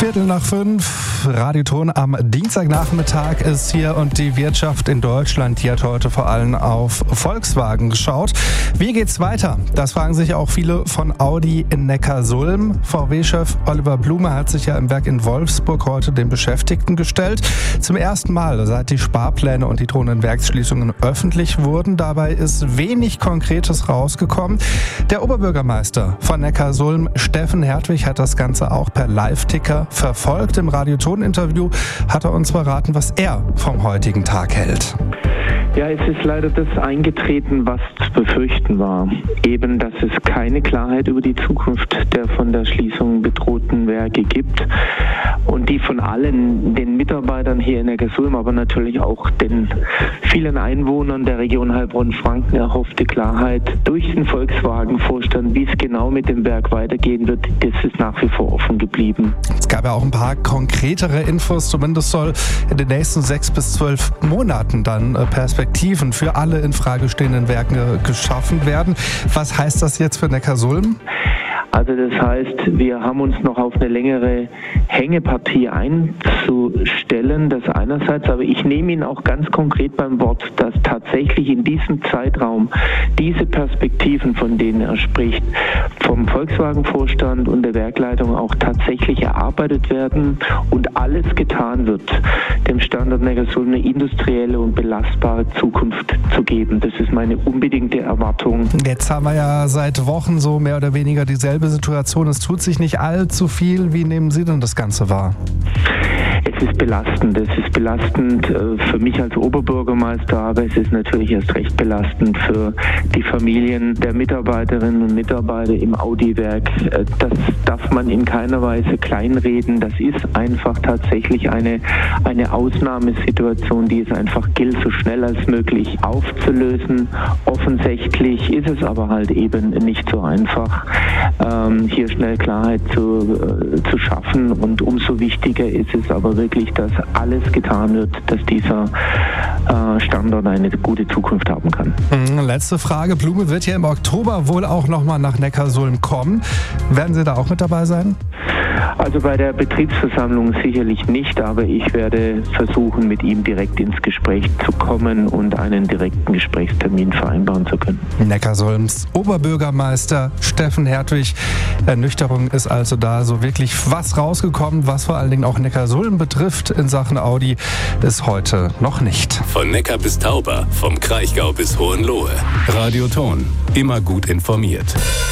4:45, Radioton am Dienstagnachmittag ist hier und die Wirtschaft in Deutschland, die hat heute vor allem auf Volkswagen geschaut. Wie geht's weiter? Das fragen sich auch viele von Audi in Neckarsulm. VW-Chef Oliver Blume hat sich ja im Werk in Wolfsburg heute den Beschäftigten gestellt. Zum ersten Mal, seit die Sparpläne und die drohenden Werksschließungen öffentlich wurden. Dabei ist wenig Konkretes rausgekommen. Der Oberbürgermeister von Neckarsulm, Steffen Hertwig, hat das Ganze auch per Live-Ticker verfolgt. Im Radioton-Interview hat er uns verraten, was er vom heutigen Tag hält. Ja, es ist leider das eingetreten, was zu befürchten war. Eben, dass es keine Klarheit über die Zukunft der von der Schließung bedrohten Werke gibt und die von allen, den Mitarbeitern hier in Neckarsulm, aber natürlich auch den vielen Einwohnern der Region Heilbronn-Franken erhoffte Klarheit durch den Volkswagen-Vorstand, wie es genau mit dem Werk weitergehen wird, das ist nach wie vor offen geblieben. Es gab ja auch ein paar konkretere Infos, zumindest soll in den nächsten 6 bis 12 Monaten dann Perspektiven für alle in Frage stehenden Werke geschaffen werden. Was heißt das jetzt für Neckarsulm? Also das heißt, wir haben uns noch auf eine längere Hängepartie einzustellen, das einerseits, aber ich nehme ihn auch ganz konkret beim Wort, dass tatsächlich in diesem Zeitraum diese Perspektiven, von denen er spricht, vom Volkswagen-Vorstand und der Werkleitung auch tatsächlich erarbeitet werden und alles getan wird, dem Standort Neckarsulm eine industrielle und belastbare Zukunft zu geben. Das ist meine unbedingte Erwartung. Jetzt haben wir ja seit Wochen so mehr oder weniger dieselbe Situation. Es tut sich nicht allzu viel. Wie nehmen Sie denn das Ganze wahr? Es ist belastend. Es ist belastend für mich als Oberbürgermeister, aber es ist natürlich erst recht belastend für die Familien der Mitarbeiterinnen und Mitarbeiter im Audi-Werk. Das darf man in keiner Weise kleinreden. Das ist einfach tatsächlich eine Ausnahmesituation, die es einfach gilt, so schnell als möglich aufzulösen. Offensichtlich ist es aber halt eben nicht so einfach, hier schnell Klarheit zu schaffen. Und umso wichtiger ist es aber wirklich, dass alles getan wird, dass dieser Standort eine gute Zukunft haben kann. Letzte Frage. Blume wird ja im Oktober wohl auch nochmal nach Neckarsulm kommen. Werden Sie da auch mit dabei sein? Also bei der Betriebsversammlung sicherlich nicht, aber ich werde versuchen, mit ihm direkt ins Gespräch zu kommen und einen direkten Gesprächstermin vereinbaren zu können. Neckarsulms Oberbürgermeister Steffen Hertwig. Ernüchterung ist also da. So wirklich was rausgekommen, was vor allen Dingen auch Neckarsulm betrifft in Sachen Audi, ist heute noch nicht. Von Neckar bis Tauber, vom Kraichgau bis Hohenlohe. Radioton, immer gut informiert.